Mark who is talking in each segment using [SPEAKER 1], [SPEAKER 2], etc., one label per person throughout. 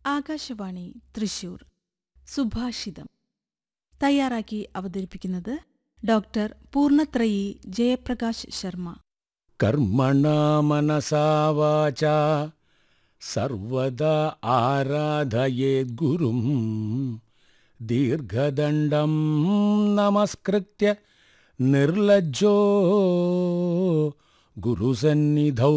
[SPEAKER 1] ആകാശവാണി തൃശൂർ. സുഭാഷിതം തയ്യാറാക്കി അവതരിപ്പിക്കുന്നത് ഡോക്ടർ പൂർണ്ണത്രയീ ജയപ്രകാശ് ശർമ്മ.
[SPEAKER 2] കർമ്മണാ മനസാ വാചാ സർവദാ ആരാധയേത് ഗുരും ദീർഘദണ്ഡം നമസ്കൃത്യ നിർലജ്ജോ ഗുരുസന്നിധൗ.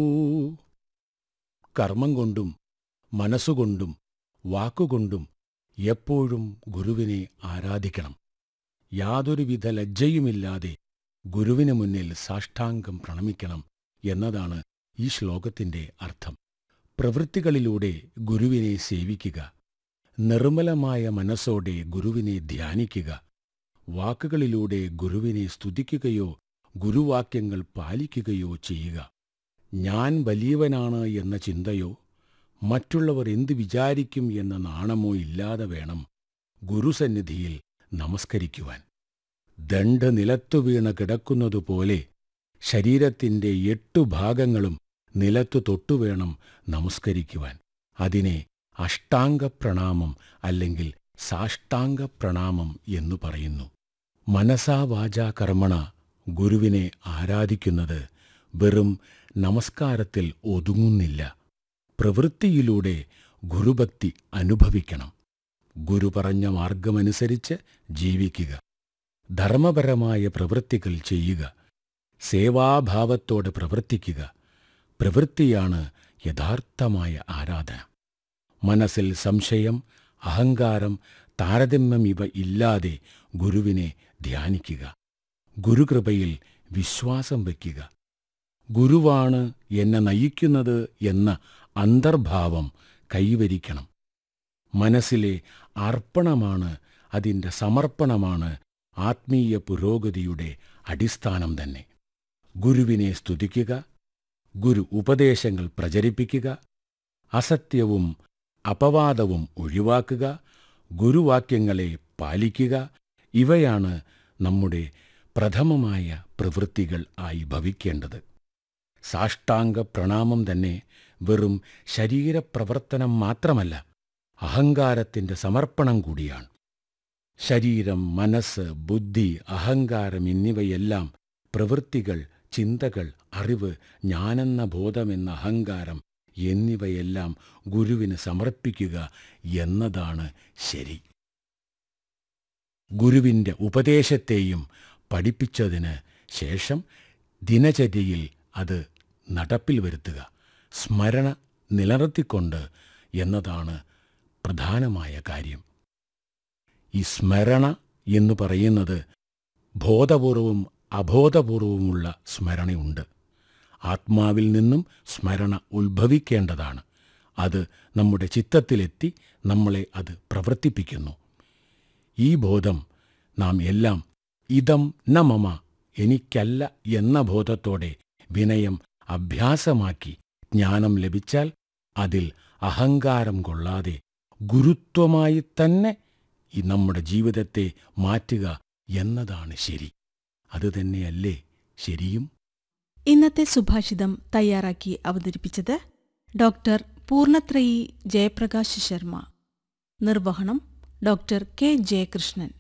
[SPEAKER 2] കർമ്മം കൊണ്ടും മനസ്സുകൊണ്ടും വാക്കുകൊണ്ടും എപ്പോഴും ഗുരുവിനെ ആരാധിക്കണം. യാതൊരുവിധ ലജ്ജയുമില്ലാതെ ഗുരുവിന് മുന്നിൽ സാഷ്ടാംഗം പ്രണമിക്കണം എന്നതാണ് ഈ ശ്ലോകത്തിന്റെ അർത്ഥം. പ്രവൃത്തികളിലൂടെ ഗുരുവിനെ സേവിക്കുക, നിർമ്മലമായ മനസ്സോടെ ഗുരുവിനെ ധ്യാനിക്കുക, വാക്കുകളിലൂടെ ഗുരുവിനെ സ്തുതിക്കുകയോ ഗുരുവാക്യങ്ങൾ പാലിക്കുകയോ ചെയ്യുക. ഞാൻ വലിയവനാണ് എന്ന ചിന്തയോ മറ്റുള്ളവർ എന്തു വിചാരിക്കും എന്ന നാണമോ ഇല്ലാതെ വേണം ഗുരുസന്നിധിയിൽ നമസ്കരിക്കുവാൻ. ദണ്ഡ് നിലത്തു വീണ് കിടക്കുന്നതുപോലെ ശരീരത്തിന്റെ 8 ഭാഗങ്ങളും നിലത്തു തൊട്ടുവേണം നമസ്കരിക്കുവാൻ. അതിനെ അഷ്ടാംഗപ്രണാമം അല്ലെങ്കിൽ സാഷ്ടാംഗപ്രണാമം എന്നു പറയുന്നു. മനസാ വാചാ കർമ്മണ ഗുരുവിനെ ആരാധിക്കുന്നത് വെറും നമസ്കാരത്തിൽ ഒതുങ്ങുന്നില്ല. പ്രവൃത്തിയിലൂടെ ഗുരുഭക്തി അനുഭവിക്കണം. ഗുരു പറഞ്ഞ മാർഗമനുസരിച്ച് ജീവിക്കുക, ധർമ്മപരമായ പ്രവൃത്തികൾ ചെയ്യുക, സേവാഭാവത്തോടെ പ്രവർത്തിക്കുക. പ്രവൃത്തിയാണ് യഥാർത്ഥമായ ആരാധന. മനസ്സിൽ സംശയം, അഹങ്കാരം, താരതമ്യം ഇവ ഇല്ലാതെ ഗുരുവിനെ ധ്യാനിക്കുക. ഗുരുകൃപയിൽ വിശ്വാസം വയ്ക്കുക. ഗുരുവാണ് എന്നെ നയിക്കുന്നത് എന്ന അന്തർഭാവം കൈവരിക്കണം. മനസ്സിലെ അർപ്പണമാണ്, അതിൻ്റെ സമർപ്പണമാണ് ആത്മീയ പുരോഗതിയുടെ അടിസ്ഥാനം തന്നെ. ഗുരുവിനെ സ്തുതിക്കുക, ഗുരു ഉപദേശങ്ങൾ പ്രചരിപ്പിക്കുക, അസത്യവും അപവാദവും ഒഴിവാക്കുക, ഗുരുവാക്യങ്ങളെ പാലിക്കുക. ഇവയാണ് നമ്മുടെ പ്രഥമമായ പ്രവൃത്തികൾ ആയി ഭവിക്കേണ്ടത്. സാഷ്ടാംഗ പ്രണാമം തന്നെ വെറും ശരീരപ്രവർത്തനം മാത്രമല്ല, അഹങ്കാരത്തിൻ്റെ സമർപ്പണം കൂടിയാണ്. ശരീരം, മനസ്സ്, ബുദ്ധി, അഹങ്കാരം എന്നിവയെല്ലാം പ്രവൃത്തികൾ, ചിന്തകൾ, അറിവ്, ഞാനെന്ന ബോധമെന്ന അഹങ്കാരം എന്നിവയെല്ലാം ഗുരുവിന് സമർപ്പിക്കുക എന്നതാണ് ശരി. ഗുരുവിൻ്റെ ഉപദേശത്തെയും പഠിപ്പിച്ചതിന് ശേഷം ദിനചര്യയിൽ അത് നടപ്പിൽ വരുത്തുക, സ്മരണ നിലനിർത്തിക്കൊണ്ട് എന്നതാണ് പ്രധാനമായ കാര്യം. ഈ സ്മരണ എന്നു പറയുന്നത് ബോധപൂർവവും അബോധപൂർവവുമുള്ള സ്മരണയുണ്ട്. ആത്മാവിൽ നിന്നും സ്മരണ ഉത്ഭവിക്കേണ്ടതാണ്. അത് നമ്മുടെ ചിത്തത്തിലെത്തി നമ്മളെ അത് പ്രവർത്തിപ്പിക്കുന്നു. ഈ ബോധം നാം എല്ലാം ഇതം ന മമ, എനിക്കല്ല എന്ന ബോധത്തോടെ വിനയം അഭ്യാസമാക്കി ജ്ഞാനം ലഭിച്ചാൽ അതിൽ അഹങ്കാരം കൊള്ളാതെ ഗുരുത്വമായി തന്നെ നമ്മുടെ ജീവിതത്തെ മാറ്റുക എന്നതാണ് ശരി. അതുതന്നെയല്ലേ ശരിയും?
[SPEAKER 1] ഇന്നത്തെ സുഭാഷിതം തയ്യാറാക്കി അവതരിപ്പിച്ചത് ഡോക്ടർ പൂർണ്ണത്രയീ ജയപ്രകാശ് ശർമ്മ. നിർവഹണം ഡോക്ടർ കെ ജയകൃഷ്ണൻ.